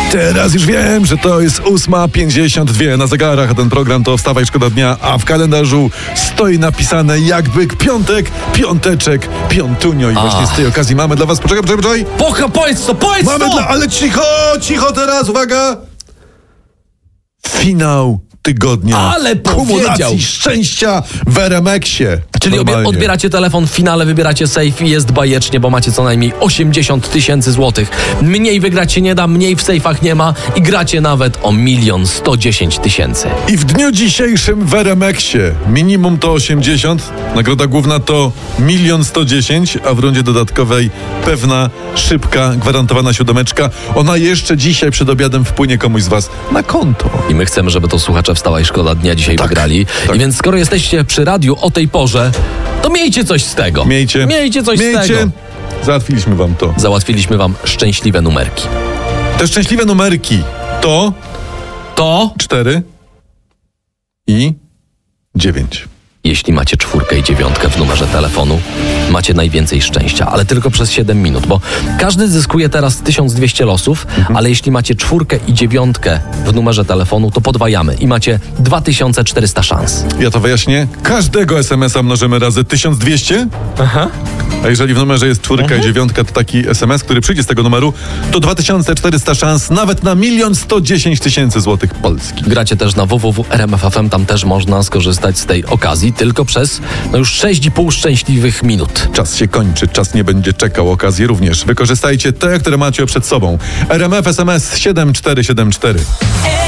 Teraz już wiem, że to jest 8:52 na zegarach, a ten program to Wstawaj, szkoda dnia, a w kalendarzu stoi napisane jakby piątek, piąteczek, piątunio. I właśnie z tej okazji mamy dla was, poczekaj. Powiedz to! Ale cicho teraz, uwaga! Finał tygodnia. Ale kumulacji powiedział. szczęścia w RMX-ie. Czyli Normalnie. odbieracie telefon, w finale wybieracie safe i jest bajecznie, bo macie co najmniej 80 000 złotych. Mniej wygrać się nie da, mniej w sejfach nie ma i gracie nawet o 1 110 000. I w dniu dzisiejszym w RMX-ie minimum to 80, nagroda główna to 1 110 000, a w rundzie dodatkowej pewna, szybka, gwarantowana siódemeczka. Ona jeszcze dzisiaj przed obiadem wpłynie komuś z was na konto. I my chcemy, żeby to słuchacze Wstawaj, szkoda dnia dzisiaj wygrali. tak. I więc skoro jesteście przy radiu o tej porze, to miejcie coś z tego. Miejcie coś z tego. Załatwiliśmy wam to. Załatwiliśmy wam szczęśliwe numerki. Te szczęśliwe numerki to 4 i 9. Jeśli macie 4 i 9 w numerze telefonu, macie najwięcej szczęścia, ale tylko przez 7 minut, bo każdy zyskuje teraz 1200 losów, ale jeśli macie 4 i 9 w numerze telefonu, to podwajamy i macie 2400 szans. Ja to wyjaśnię. Każdego SMS-a mnożymy razy 1200. Aha. A jeżeli w numerze jest 4 i 9, to taki SMS, który przyjdzie z tego numeru, to 2400 szans nawet na 1 110 000 złotych Polski. Gracie też na www.rmf.fm, tam też można skorzystać z tej okazji, tylko przez już 6,5 szczęśliwych minut. Czas się kończy, czas nie będzie czekał. Okazję również wykorzystajcie te, które macie przed sobą. RMF SMS 7474.